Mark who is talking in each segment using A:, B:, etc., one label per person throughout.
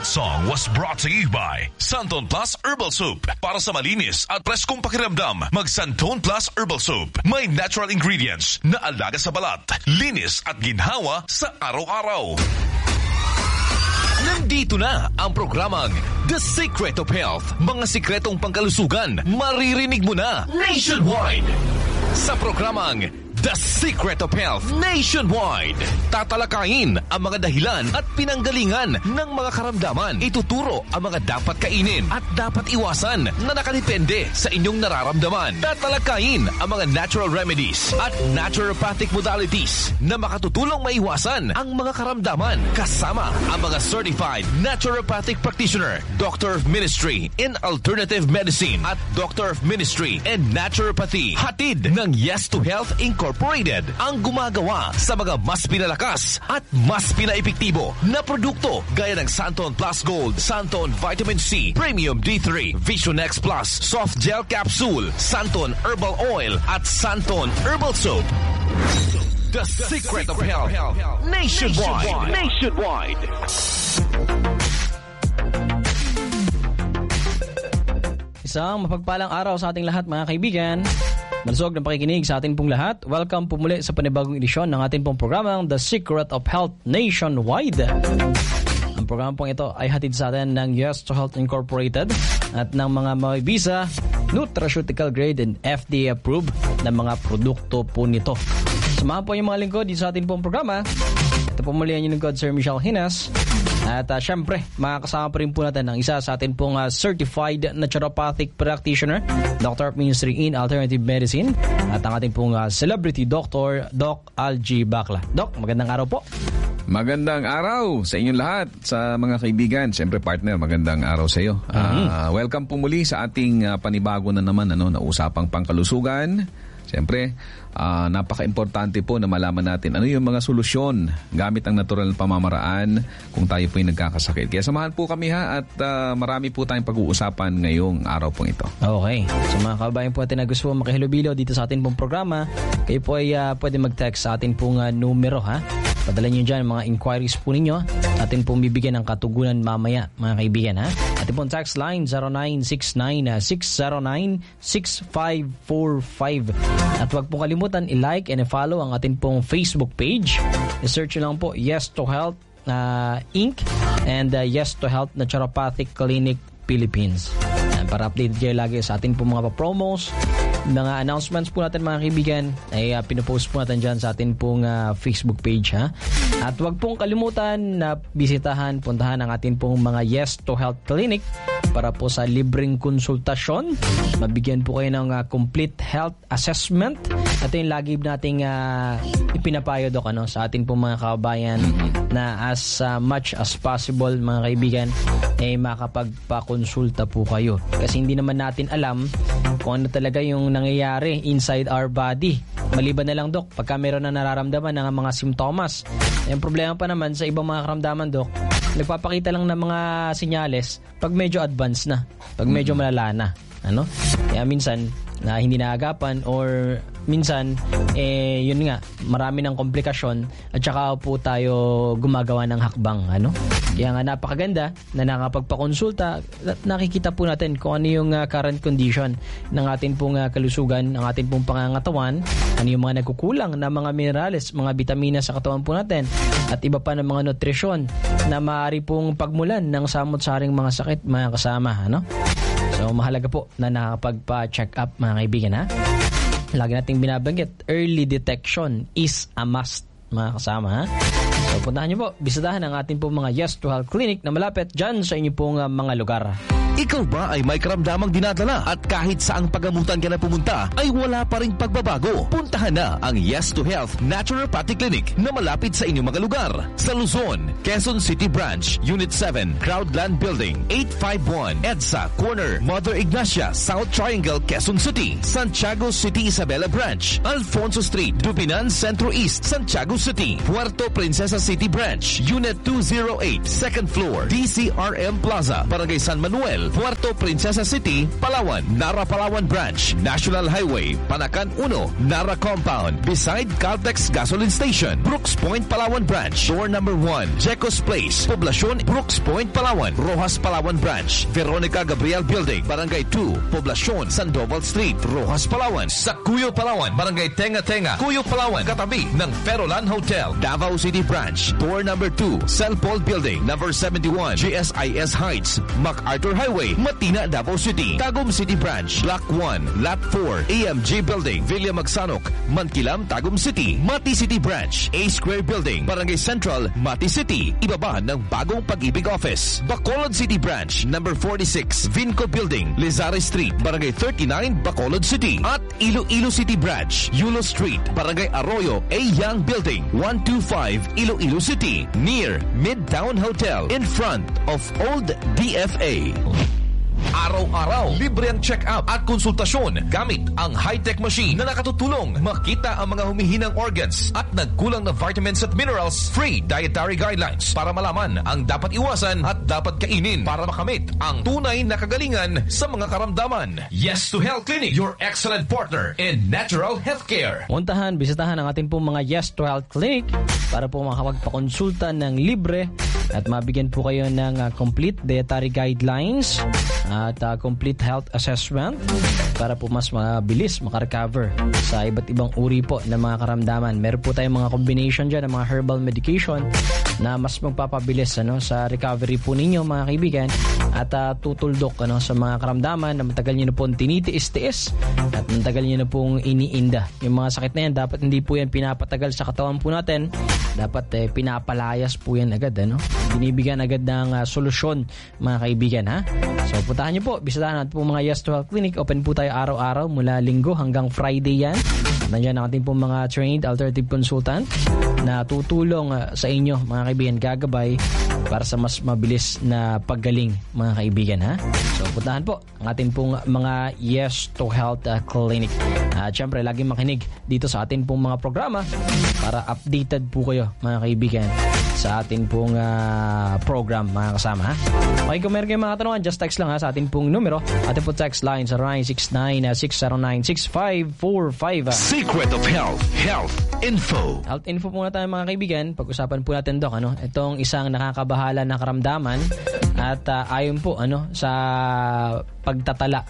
A: That song was brought to you by Santon Plus Herbal Soap. Para sa malinis at preskong pakiramdam, mag Santon Plus Herbal Soap. May natural ingredients na alaga sa balat, linis at ginhawa sa araw-araw. Nandito na ang programang The Secret of Health. Mga sikretong pangkalusugan, maririnig mo na nationwide. Sa programang The Secret of Health Nationwide, tatalakayin ang mga dahilan at pinanggalingan ng mga karamdaman. Ituturo ang mga dapat kainin at dapat iwasan na nakadepende sa inyong nararamdaman. Tatalakayin ang mga natural remedies at naturopathic modalities na makatutulong maiwasan ang mga karamdaman. Kasama ang mga certified naturopathic practitioner, Doctor of Ministry in Alternative Medicine at Doctor of Ministry in Naturopathy. Hatid ng Yes to Health Incorporated ang gumagawa sa mga mas pinalakas at mas pinaepektibo na produkto gaya ng Santon Plus Gold, Santon Vitamin C, Premium D3, Vision X Plus, Soft Gel Capsule, Santon Herbal Oil at Santon Herbal Soap. The Secret of Health Nationwide.
B: Isang mapagpalang araw sa ating lahat, mga kaibigan. Malusog ng pakikinig sa atin pong lahat. Welcome po muli sa panibagong edisyon ng ating pong programang The Secret of Health Nationwide. Ang programa pong ito ay hatid sa atin ng Yes to Health Incorporated at ng mga may visa, nutraceutical grade and FDA approved na mga produkto po nito. Samahan po yung mga lingkod dito sa ating pong programa. Ito po muli ang lingkod, Sir Michelle Hinas. At syempre, makakasama pa rin po natin ang isa sa atin pong certified naturopathic practitioner, Doctor of Ministry in Alternative Medicine, at ang ating pong celebrity doctor, Doc Algie Bacla. Doc, magandang araw po.
C: Magandang araw sa inyong lahat, sa mga kaibigan. Siyempre, partner, magandang araw sa iyo. Welcome po muli sa ating panibago na naman na usapang pangkalusugan. Siyempre, napaka-importante po na malaman natin ano yung mga solusyon gamit ang natural na pamamaraan kung tayo po yung nagkakasakit. Kaya samahan po kami at marami po tayong pag-uusapan ngayong araw pong ito. Okay.
B: So mga kabayan po natin na gusto po makihilubilo dito sa ating pong programa, kayo po ay pwede mag-text sa ating pong numero, ha? Padala nyo dyan mga inquiries po ninyo. Atin pong bibigyan ng katugunan mamaya, mga kaibigan, ha? Atin pong text line 0969-609-6545. At huwag pong kalimutan i-like and i-follow ang atin pong Facebook page. I-search lang po Yes to Health Inc. and Yes to Health Naturopathic Clinic Philippines. Para update kayo lagi sa atin pong mga promos, mga announcements po natin, mga kaibigan, ay pinopost po natin dyan sa atin pong Facebook page, ha? At huwag pong kalimutan na bisitahan, puntahan ang atin pong mga Yes to Health Clinic para po sa libreng konsultasyon. Mabigyan po kayo ng complete health assessment. Ito yung lagi nating ipinapayo, Doc, sa atin pong mga kababayan na as much as possible, mga kaibigan, makapagpakonsulta po kayo. Kasi hindi naman natin alam kung ano talaga yung nangyayari inside our body. Maliban na lang, Doc, pagka meron na nararamdaman ng mga simptomas. Yung problema pa naman sa ibang mga karamdaman, Doc, nagpapakita lang ng mga senyales pag medyo advanced na, pag medyo malala na. Kaya minsan na hindi naagapan or minsan yun nga, marami ng komplikasyon at saka po tayo gumagawa ng hakbang, Kaya nga napakaganda na nakapagpakonsulta at nakikita po natin kung ano yung current condition ng ating pong kalusugan, ng ating pong pangangatawan, ano yung mga nagkukulang na mga minerales, mga vitamina sa katawan po natin at iba pa ng mga nutrisyon na maaari pong pagmulan ng samot-saring mga sakit, mga kasama, So mahalaga po na nakapagpa-check up, mga kaibigan, ha? Lagi nating binabanggit, early detection is a must, mga kasama, ha? So puntahan nyo po, bisitahan ang ating pong mga Yes to Health Clinic na malapit dyan sa inyo pong mga lugar.
A: Ikaw ba ay may karamdamang dinadala at kahit saang pagamutan ka na pumunta ay wala pa ring pagbabago? Puntahan na ang Yes to Health Naturopathic Clinic na malapit sa inyong mga lugar. Sa Luzon, Quezon City Branch, Unit 7, Crowdland Building, 851, EDSA Corner, Mother Ignacia, South Triangle, Quezon City, Santiago City Isabela Branch, Alfonso Street, Dubinan Centro East, Santiago City, Puerto Princesa City Branch, Unit 208, second floor, DCRM Plaza, Barangay San Manuel, Puerto Princesa City, Palawan. Nara Palawan Branch, National Highway, Panakan 1, Nara Compound, beside Caltex Gasoline Station. Brooks Point Palawan Branch, door number 1, Jecos Place, Poblacion, Brooks Point Palawan. Rojas Palawan Branch, Veronica Gabriel Building, Barangay 2, Poblacion, Sandoval Street, Rojas Palawan. Sa Cuyo Palawan, Barangay Tenga Tenga, Cuyo Palawan, katabi ng Ferolan Hotel. Davao City Branch, door number 2, St. Paul Building, number 71, GSIS Heights, MacArthur Highway, Matina, Davao City. Tagum City Branch, Block 1, Lot 4, AMG Building, Villa Magsanok, Mankilam, Tagum City. Mati City Branch, A Square Building, Barangay Central, Mati City. Ibaba ng Bagong Pag-ibig Office. Bacolod City Branch, number 46, Vinco Building, Lizare Street, Barangay 39, Bacolod City. At Iloilo City Branch, Yulo Street, Barangay Arroyo, A Young Building, 125, Iloilo City, near Midtown Hotel, in front of Old DFA. Araw-araw, libre ang check-up at konsultasyon gamit ang high-tech machine na nakatutulong makita ang mga humihinang organs at nagkulang na vitamins at minerals. Free dietary guidelines para malaman ang dapat iwasan at dapat kainin para makamit ang tunay na kagalingan sa mga karamdaman. Yes to Health Clinic, your excellent partner in natural healthcare.
B: Puntahan, bisitahan ang ating pong mga Yes to Health Clinic para po makapagpakonsulta ng libre at mabigyan po kayo ng complete dietary guidelines at complete health assessment para po mas mabilis makarecover sa iba't ibang uri po ng mga karamdaman. Meron po tayong mga combination dyan ng mga herbal medication na mas magpapabilis sa recovery po ninyo mga kaibigan at tutuldok sa mga karamdaman na matagal nyo na pong tinitiis-tiis at matagal nyo na pong iniinda. Yung mga sakit na yan, dapat hindi po yan pinapatagal sa katawan po natin. Dapat pinapalayas po yan agad. Binibigyan agad ng solusyon mga kaibigan. So puntahan nyo po, bisitahan natin po mga Yes to Health Clinic. Open po tayo araw-araw mula Linggo hanggang Friday yan. Nandiyan ang ating po mga trained alternative consultant na tutulong sa inyo mga kaibigan, gagabay para sa mas mabilis na paggaling mga kaibigan. So puntahan po ang ating pong mga Yes to Health Clinic. At syempre laging makinig dito sa ating pong mga programa para updated po kayo mga kaibigan sa ating pong program mga kasama. Okay, kung meron kayong mga katanungan, just text lang sa ating pong numero. Ating po text line sa 969-609-6545.
A: Secret of Health, Health Info.
B: Health Info po na tayo mga kaibigan. Pag-usapan po natin, Doc, itong isang nakakabahala na karamdaman at ayon po sa pagtatala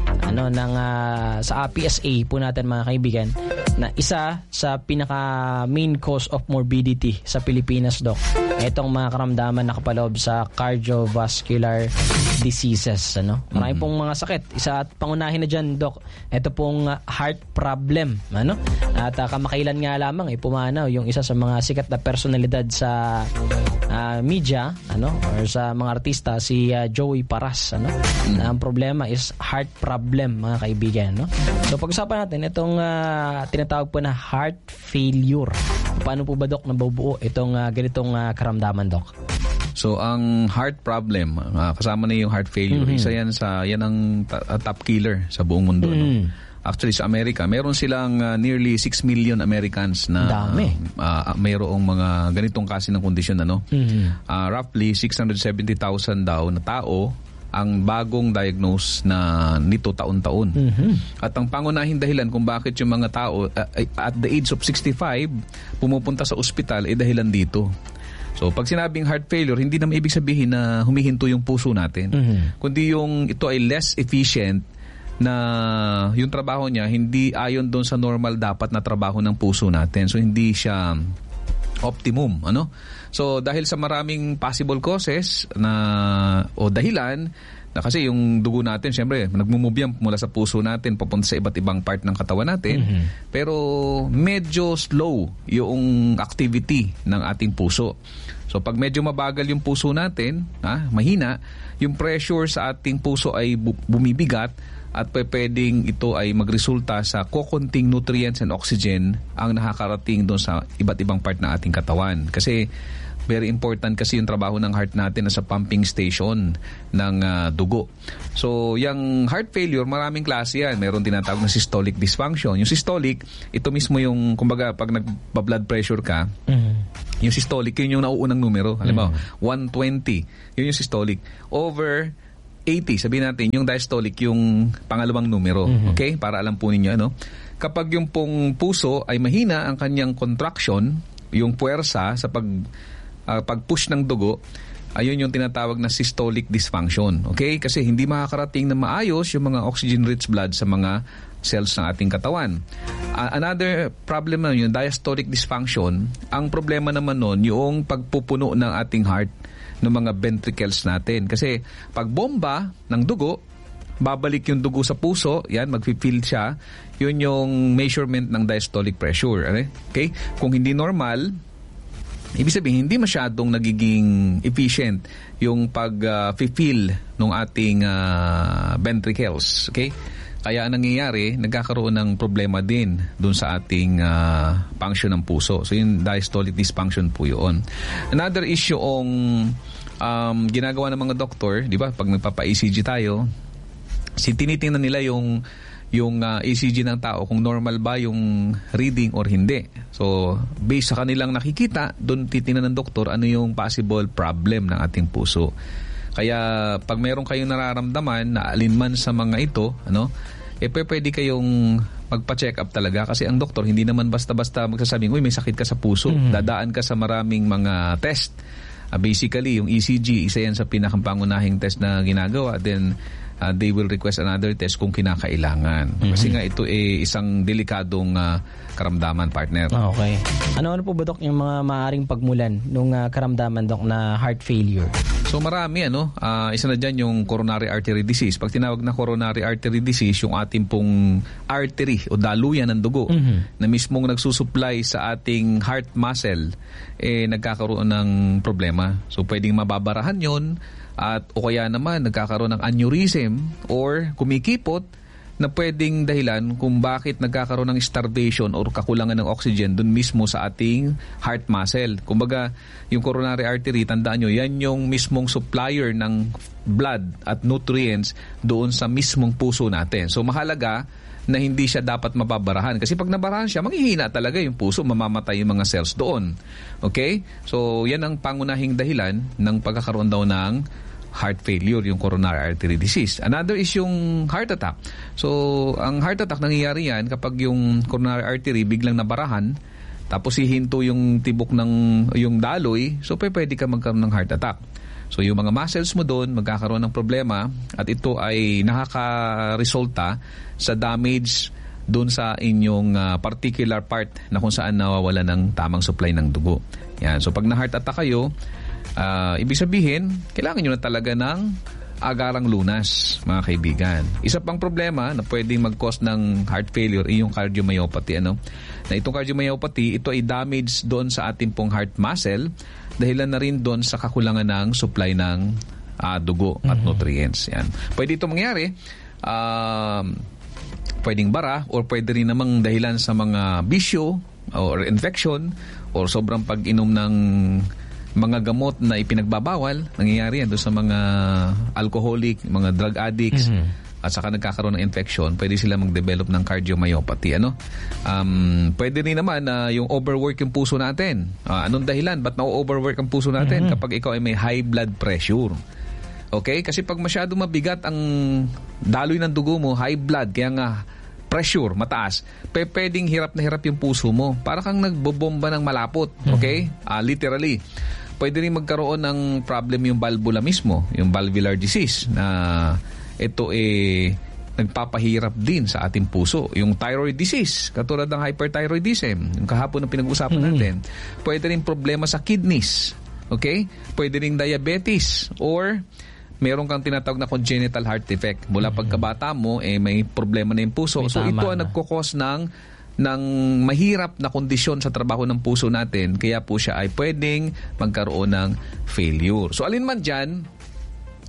B: sa PSA po natin mga kaibigan na isa sa pinaka main cause of morbidity sa Pilipinas, Doc. Itong mga karamdaman na kapaloob sa cardiovascular diseases. Marami pong mga sakit. Isa at pangunahin na dyan, Doc, ito pong heart problem. At kamakailan nga lamang pumanaw yung isa sa mga sikat na personalidad sa media or sa mga artista, si Joey Paras. Na ang problema is heart problem mga kaibigan. So pag-usapan natin itong tinatawag po na heart failure. Paano po ba, Doc, nabubuo itong ganitong karamdaman, Doc?
C: So ang heart problem, kasama na yung heart failure, isa yan ang top killer sa buong mundo. Actually sa Amerika, meron silang nearly 6 million Americans na mayroong mga ganitong klase ng kondisyon. Roughly 670,000 daw na tao ang bagong diagnose na nito taon-taon. At ang pangunahing dahilan kung bakit yung mga tao at the age of 65 pumupunta sa ospital dahilan dito. So pag sinabing heart failure, hindi naman ibig sabihin na humihinto yung puso natin. Kundi ito ay less efficient na yung trabaho niya hindi ayon doon sa normal dapat na trabaho ng puso natin. So hindi siya optimum. So dahil sa maraming possible causes o dahilan na kasi yung dugo natin syempre nagmumove yan mula sa puso natin papunta sa iba't ibang part ng katawan natin, pero medyo slow yung activity ng ating puso. So pag medyo mabagal yung puso natin, mahina, yung pressure sa ating puso ay bumibigat at pwedeng ito ay magresulta sa kokonting nutrients and oxygen ang nakakarating doon sa iba't ibang part ng ating katawan. Kasi Very important kasi yung trabaho ng heart natin sa pumping station ng dugo. So, yung heart failure, maraming klase yan. Meron tinatawag na systolic dysfunction. Yung systolic, ito mismo yung, kumbaga, pag nagpa-blood pressure ka, yung systolic, yun yung nauunang numero. Halimbawa, 120. Yun yung systolic. Over 80, sabihin natin, yung diastolic, yung pangalawang numero. Okay? Para alam po ninyo, ano? Kapag yung pong puso ay mahina ang kanyang contraction, yung puwersa sa pag-push ng dugo, ayun yung tinatawag na systolic dysfunction. Okay? Kasi hindi makakarating na maayos yung mga oxygen-rich blood sa mga cells ng ating katawan. Another problem na yung diastolic dysfunction, ang problema naman nun, yung pagpupuno ng ating heart ng mga ventricles natin. Kasi pag bomba ng dugo, babalik yung dugo sa puso, yan, mag-fill siya, yun yung measurement ng diastolic pressure. Okay? Kung hindi normal, ibig sabihin, hindi masyadong nagiging efficient yung pag-fill ng ating ventricles. Okay? Kaya nangyayari, nagkakaroon ng problema din dun sa ating function ng puso. So, yung diastolic dysfunction po yun. Another issue yung ginagawa ng mga doktor, di ba? Pag nagpapa-ECG tayo, tinitingnan nila yung ECG ng tao kung normal ba yung reading or hindi. So, based sa kanilang nakikita, doon titingnan ng doktor ano yung possible problem ng ating puso. Kaya pag meron kayong nararamdaman na alinman sa mga ito, pwede kayong magpa-check up talaga kasi ang doktor hindi naman basta-basta magsasabing, uy, may sakit ka sa puso. Dadaan ka sa maraming mga test. Basically, yung ECG, isa yan sa pinakapangunahing test na ginagawa. Then, they will request another test kung kinakailangan. Kasi nga ito isang delikadong karamdaman, partner.
B: Okay. Ano po ba, Dok, yung mga maaaring pagmulan ng karamdaman, Dok, na heart failure?
C: So marami, isa na dyan yung coronary artery disease. Pag tinawag na coronary artery disease, yung ating pong artery o daluyan ng dugo na mismong nagsusupply sa ating heart muscle, nagkakaroon ng problema. So pwedeng mababarahan yon at o kaya naman nagkakaroon ng aneurysm or kumikipot na pwedeng dahilan kung bakit nagkakaroon ng starvation or kakulangan ng oxygen dun mismo sa ating heart muscle. Kumbaga, yung coronary artery, tandaan nyo, yan yung mismong supplier ng blood at nutrients doon sa mismong puso natin. So, mahalaga na hindi siya dapat mababarahan. Kasi pag nabarahan siya, manghihina talaga yung puso, mamamatay yung mga cells doon. Okay? So, yan ang pangunahing dahilan ng pagkakaroon daw ng heart failure, yung coronary artery disease. Another is yung heart attack. So, ang heart attack nangyayari yan kapag yung coronary artery biglang nabarahan, tapos hihinto yung tibok ng yung daloy, so pwede ka magkaroon ng heart attack. So, yung mga muscles mo doon magkakaroon ng problema at ito ay nakaka-resulta sa damage doon sa inyong particular part na kung saan nawawala ng tamang supply ng dugo. Yan. So, pag na-heart attack kayo, ibig sabihin, kailangan nyo na talaga ng agarang lunas, mga kaibigan. Isa pang problema na pwedeng mag-cause ng heart failure ay yung cardiomyopathy. Na itong cardiomyopathy, ito ay damage doon sa ating pong heart muscle, dahilan na rin doon sa kakulangan ng supply ng dugo at nutrients. Yan. Pwede ito mangyari, pwedeng bara or pwede rin namang dahilan sa mga bisyo or infection or sobrang pag-inom ng mga gamot na ipinagbabawal, nangyayari yan doon sa mga alcoholic, mga drug addicts, at saka nagkakaroon ng infection, pwede sila mag-develop ng cardiomyopathy. Pwede rin naman na yung overwork yung puso natin. Anong dahilan? Ba't na-overwork ang puso natin? Kapag ikaw ay may high blood pressure. Okay? Kasi pag masyado mabigat ang daloy ng dugo mo, high blood, kaya nga pressure, mataas, pwedeng hirap na hirap yung puso mo. Para kang nagbobomba ng malapot. Okay? Literally. Pwede rin magkaroon ng problem yung valvula mismo, yung valvular disease, na ito nagpapahirap din sa ating puso. Yung thyroid disease, katulad ng hyperthyroidism, yung kahapon na pinag-usapan natin. Pwede rin problema sa kidneys. Okay? Pwede rin diabetes or meron kang tinatawag na congenital heart defect. Mula pagkabata mo, may problema na yung puso. So ito ang nagkukos ng mahirap na kondisyon sa trabaho ng puso natin, kaya po siya ay pwedeng magkaroon ng failure. So alin man dyan,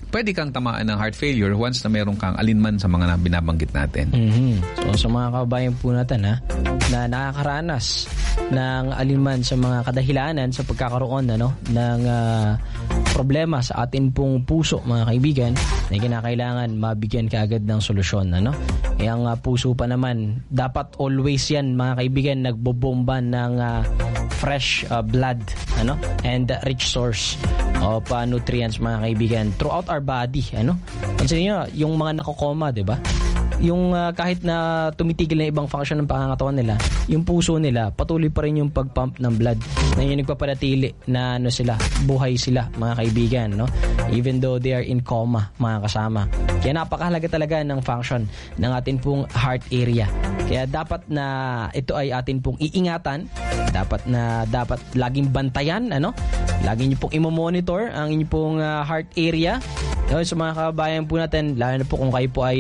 C: pwede kang tamaan ng heart failure once na meron kang alinman sa mga binabanggit natin.
B: So sa mga kababayan po natin na nakakaranas ng alinman sa mga kadahilanan sa pagkakaroon ng problema sa atin pong puso, mga kaibigan, na kinakailangan mabigyan kaagad ng solusyon. Kaya ang puso pa naman, dapat always yan, mga kaibigan, nagbobomba ng fresh blood and rich source of nutrients, mga kaibigan, throughout our body. Pansin niyo, yung mga nakokoma, di ba? Yung kahit na tumitigil na ibang function ng pangangatawan nila, yung puso nila patuloy pa rin yung pagpump ng blood, na yung nagpapanatili na sila, buhay sila, mga kaibigan, even though they are in coma, mga kasama. Kaya napakahalaga talaga ng function ng atin pong heart area. Kaya dapat na ito ay atin pong iingatan, dapat laging bantayan, lagi niyo pong i-monitor ang inyong pong heart area. Sa mga kababayan po natin, lalo na po kung kayo po ay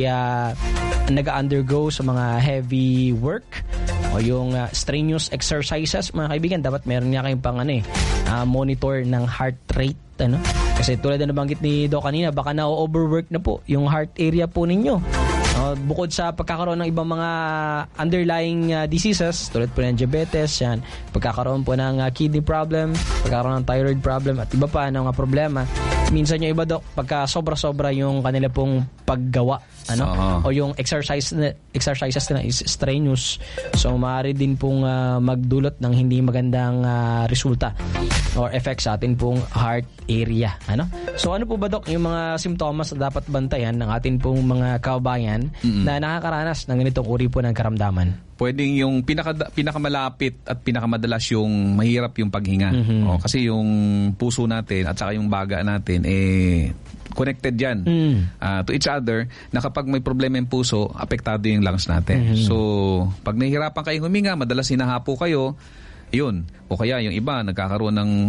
B: nag-undergo sa mga heavy work o yung strenuous exercises, mga kaibigan, dapat meron nga kayong pang monitor ng heart rate. Kasi tulad na nabanggit ni Doc kanina, baka na-overwork na po yung heart area po ninyo. Bukod sa pagkakaroon ng ibang mga underlying diseases, tulad po ng diabetes, yan, pagkakaroon po ng kidney problem, pagkakaroon ng thyroid problem, at iba pa ng mga problema. Minsan yung iba, Doc, pagka sobra-sobra yung kanila pong paggawa, o yung exercises na is strenuous, so maaari din pong magdulot ng hindi magandang resulta or effects sa atin pong heart area. So ano po ba, Doc, yung mga simptomas na dapat bantayan ng atin pong mga kababayan na nakakaranas ng ganitong uri po ng karamdaman?
C: Pwedeng yung pinakamalapit at pinakamadalas yung mahirap yung paghinga. Kasi yung puso natin at saka yung baga natin connected yan to each other, na kapag may problema yung puso, apektado yung lungs natin. So, pag nahihirapan kayong huminga, madalas hinahapo kayo, yun. O kaya yung iba, nagkakaroon ng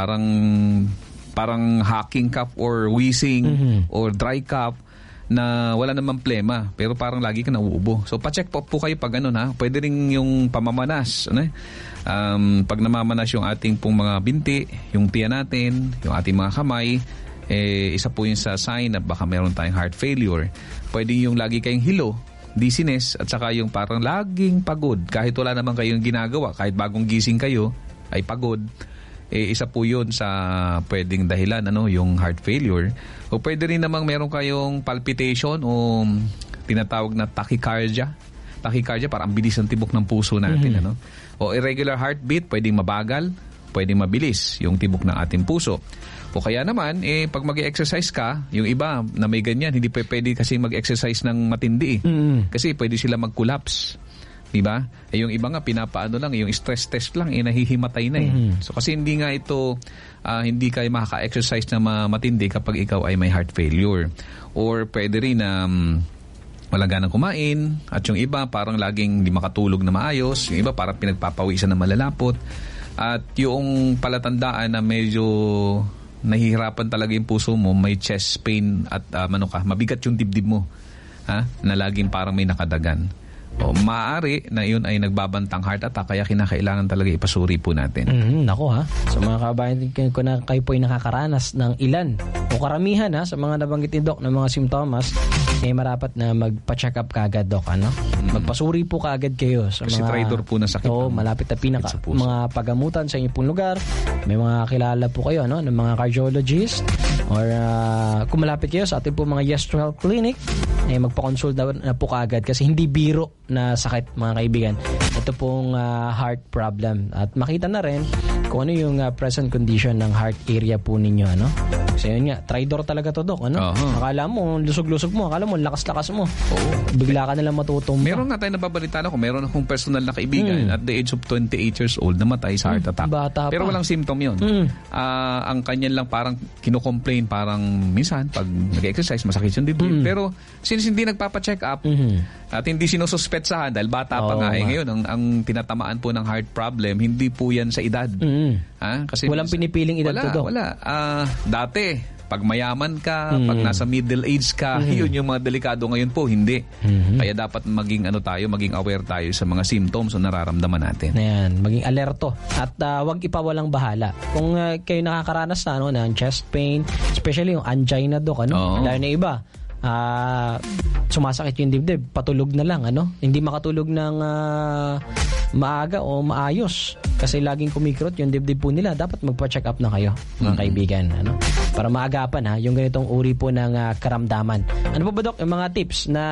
C: parang hacking cough or wheezing or dry cough na wala namang plema, pero parang lagi ka nauubo. So, pa-check po kayo pag Pwede rin yung pamamanas. Pag namamanas yung ating pong mga binti, yung tiyan natin, yung ating mga kamay, isa po yun sa sign na baka meron tayong heart failure. Pwede yung lagi kayong hilo, dizziness, at saka yung parang laging pagod. Kahit wala naman kayong ginagawa, kahit bagong gising kayo, ay pagod. Isa po yun sa pwedeng dahilan, yung heart failure. O pwede rin namang meron kayong palpitation o tinatawag na tachycardia. Tachycardia, parang ang bilis ng tibok ng puso natin. O irregular heartbeat, pwedeng mabagal, pwedeng mabilis yung tibok ng ating puso. O kaya naman, pag mag-exercise ka, yung iba na may ganyan, hindi pwede kasi mag-exercise ng matindi. Kasi pwede sila mag-collapse. Diba? Yung iba nga, pinapaano lang, yung stress test lang, nahihimatay na . So kasi hindi nga ito, hindi kayo makaka-exercise na matindi kapag ikaw ay may heart failure. Or pwede rin na walang ganang kumain, at yung iba parang laging hindi makatulog na maayos, yung iba parang pinagpapawisan na malalapot, at yung palatandaan na medyo nahihirapan talaga yung puso mo, may chest pain at mabigat yung dibdib mo, na laging parang may nakadagan. O maaari na yun ay nagbabantang heart attack, kaya kinakailangan talaga ipasuri po natin.
B: Nako sa mga kabayan ko na kayo po ay nakakaranas ng ilan o karamihan sa mga nabanggit ni Doc ng mga simptomas, marapat na magpa-check up kaagad, Doc. Magpasuri po kaagad kayo sa
C: kasi
B: mga
C: traitor po na sakit.
B: Malapit na mga pagamutan sa inyong pong lugar. May mga kilala po kayo ng mga cardiologist, or kung malapit kayo sa ating po mga Yes Health Clinic, magpa-consult na po kaagad, kasi hindi biro na sakit, mga kaibigan. Ito pong heart problem, at makita na rin kung ano yung present condition ng heart area po ninyo. Kasi yun nga, traidor talaga to, Doc. Akala mo, lusog-lusog mo, akala mo, lakas-lakas mo. Bigla ka nalang matutumba.
C: Meron nga tayo nababalita ko, meron akong personal na kaibigan at the age of 28 years old, namatay sa heart attack.
B: Bata
C: pero
B: pa.
C: walang symptom yun. Ang kanyan lang parang kinocomplain, parang minsan pag nag-exercise masakit yung dibdib. Pero since hindi nagpapa-check up at hindi sinususpetsahan dahil bata pa nga, ngayon ang tinatamaan po ng heart problem, hindi po yan sa edad. Kasi
B: walang pinipiling edad to, Doc.
C: Wala. Dati Pag mayaman ka, pag nasa middle age ka, yun yung mga delikado. Ngayon po, hindi. Kaya dapat maging aware tayo sa mga symptoms o nararamdaman natin.
B: Ayan, maging alerto at wag ipawalang bahala. Kung kayo nakakaranas na ng chest pain, especially yung angina, Dok, dahil na iba, sumasakit yung dibdib, patulog na lang, hindi makatulog ng maaga o maayos kasi laging kumikirot yung dibdib po nila. Dapat magpa-check up na kayo, mga kaibigan, para maagapan yung ganitong uri po ng karamdaman. Ano po ba, Dok, yung mga tips na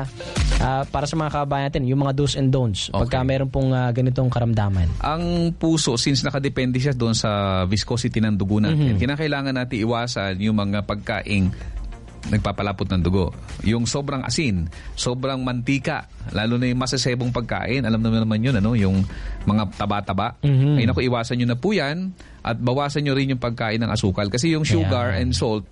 B: para sa mga kababayan natin, yung mga do's and don'ts pagka meron pong ganitong karamdaman?
C: Ang puso, since nakadepende siya doon sa viscosity ng dugo natin, kinakailangan natin iwasan yung mga pagkaing nagpapalapot ng dugo. Yung sobrang asin, sobrang mantika, lalo na yung masasebong pagkain, alam naman yun, yung mga taba-taba. Ay naku, iwasan nyo na po yan at bawasan nyo rin yung pagkain ng asukal. Kasi yung sugar and salt,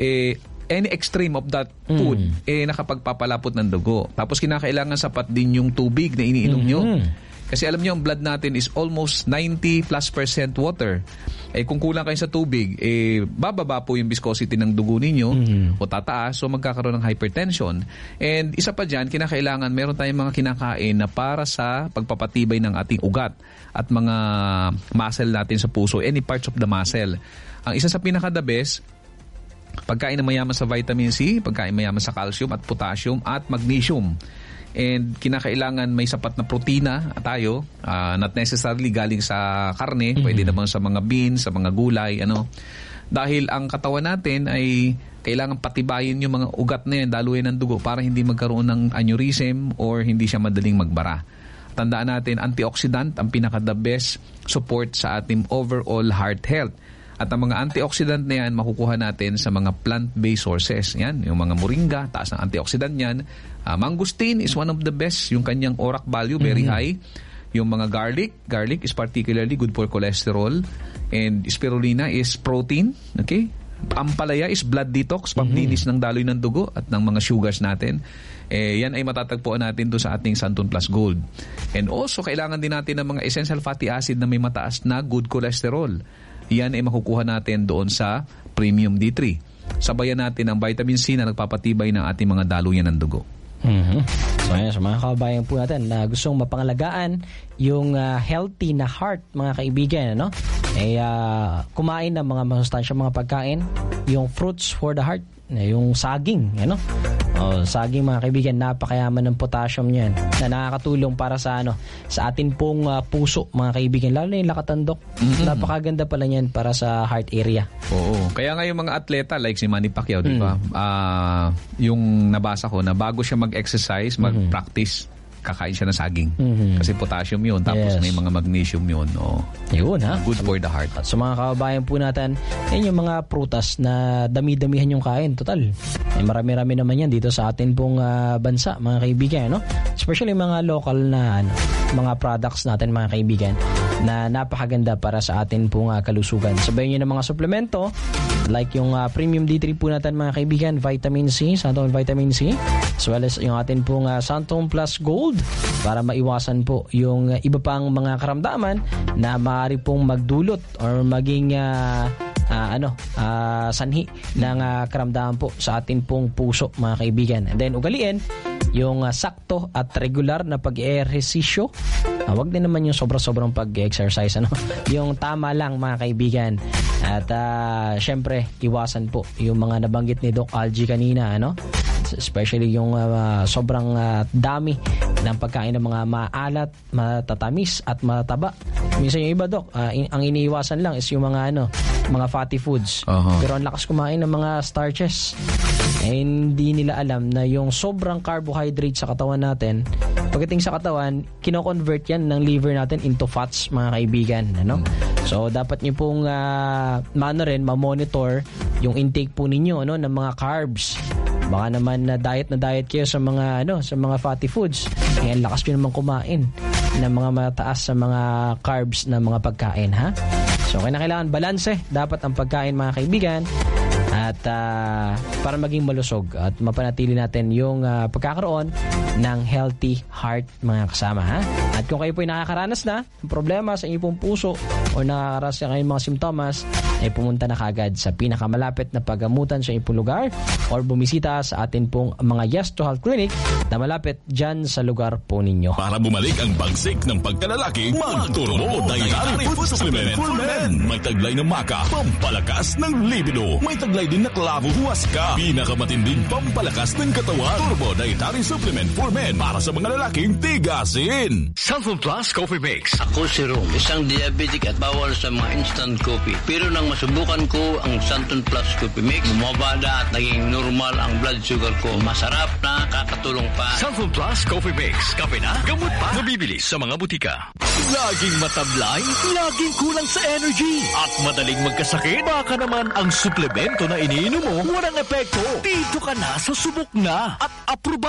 C: any extreme of that food, nakapagpapalapot ng dugo. Tapos kinakailangan sapat din yung tubig na iniinom nyo. Kasi alam niyo, ang blood natin is almost 90+% water. Kung kulang kayo sa tubig, bababa po yung viscosity ng dugo ninyo o tataas, so magkakaroon ng hypertension. And isa pa dyan, kinakailangan meron tayong mga kinakain na para sa pagpapatibay ng ating ugat at mga muscle natin sa puso, any parts of the muscle. Ang isa sa pinaka-the best, pagkain na mayaman sa vitamin C, pagkain mayaman sa calcium at potassium at magnesium. And kinakailangan may sapat na protina tayo, not necessarily galing sa karne, pwede naman sa mga beans, sa mga gulay, dahil ang katawan natin ay kailangan patibayin yung mga ugat na yan, daluyan ng dugo para hindi magkaroon ng aneurysm or hindi siya madaling magbara. Tandaan natin, antioxidant ang pinaka-the best support sa ating overall heart health. At ang mga antioxidant na yan, makukuha natin sa mga plant-based sources. Yan, yung mga moringa, taas ng antioxidant yan. Mangosteen is one of the best. Yung kanyang ORAC value, very high. Yung mga garlic is particularly good for cholesterol. And spirulina is protein. Okay? Ampalaya is blood detox, pamlinis ng daloy ng dugo at ng mga sugars natin. Yan ay matatagpuan natin doon sa ating Santon Plus Gold. And also, kailangan din natin ng mga essential fatty acid na may mataas na good cholesterol. Yan ay makukuha natin doon sa Premium D3. Sabayan natin ang vitamin C na nagpapatibay ng ating mga daluyan ng dugo.
B: So ayan, sa mga kababayan po natin na gustong mapangalagaan yung healthy na heart, mga kaibigan, kumain ng mga masustansyang mga pagkain, yung fruits for the heart, yung saging, saging, mga kaibigan, napakayaman ng potassium niyan na nakakatulong para sa sa atin pong puso, mga kaibigan, lalo na yung lakatandok. Napakaganda pala niyan para sa heart area.
C: Oo. Kaya nga yung mga atleta like si Manny Pacquiao, di ba? Yung nabasa ko na bago siya mag-exercise, mag-practice, kakain siya ng saging. Kasi potassium yun. Tapos may mga magnesium yun.
B: Yun, ha?
C: Good for the heart.
B: At sa mga kababayan po natin, yan yung mga prutas na dami-damihan yung kain. Total. Marami-rami naman yan dito sa atin pong bansa, mga kaibigan. Especially mga local na mga products natin, mga kaibigan, na napakaganda para sa atin pong kalusugan. Sabayin nyo ng mga suplemento like yung Premium D3 po natin, mga kaibigan, vitamin C, Santon vitamin C, as well as yung atin pong Santon Plus Gold para maiwasan po yung iba pang mga karamdaman na maaari pong magdulot or maging sanhi ng karamdaman po sa atin pong puso, mga kaibigan. And then ugaliin yung sakto at regular na pag-ehersisyo. Wag din naman yung sobra-sobrang pag-exercise, yung tama lang, mga kaibigan. At syempre iwasan po yung mga nabanggit ni Doc Algie kanina, especially yung sobrang dami ng pagkain ng mga maalat, matatamis at mataba. Minsan yung iba, Doc, ang iniiwasan lang is yung mga fatty foods. Pero ang lakas kumain ng mga starches. Hindi nila alam na yung sobrang carbohydrate sa katawan natin, pagdating sa katawan, kino-convert yan ng liver natin into fats, mga kaibigan. So dapat nyo pong ma-monitor yung intake po ninyo ng mga carbs. Baka naman na diet kayo sa mga sa mga fatty foods. Ngayon lakas nyo naman kumain ng mga mataas sa mga carbs na mga pagkain, ha? So kailangan balanse dapat ang pagkain, mga kaibigan. At at para maging malusog at mapanatili natin yung pagkakaroon ng healthy heart, mga kasama, ha? At kung kayo po ay nakakaranas na ng problema sa inyong puso o nakakaranas na kayong mga simptomas, ay pumunta na kagad sa pinakamalapit na paggamutan sa inyong lugar or bumisita sa atin pong mga Yes to Health Clinic na malapit dyan sa lugar po ninyo.
D: Para bumalik ang bagsik ng pagkalalaki, mag-Turbo Dietary Food Supplement for Men. May taglay ng maka, pampalakas ng libido. May taglay din na klabo, huwaska. Pinakamatinding pampalakas ng katawan. Turbo Dietary Supplement for Men para sa mga lalaking tigasin.
A: Santon Plus Coffee Mix.
E: Ako si Rom, isang diabetic at bawal sa mga instant coffee. Pero nang masubukan ko ang Santon Plus Coffee Mix, bumaba na at naging normal ang blood sugar ko. Masarap na, kakatulong pa.
A: Santon Plus Coffee Mix. Kape na, gamot pa. Mabibili sa mga butika. Laging matablay, laging kulang sa energy, at madaling magkasakit. Baka naman ang suplemento na iniinom mo walang epekto. Dito ka na sa Subok Na at aprobado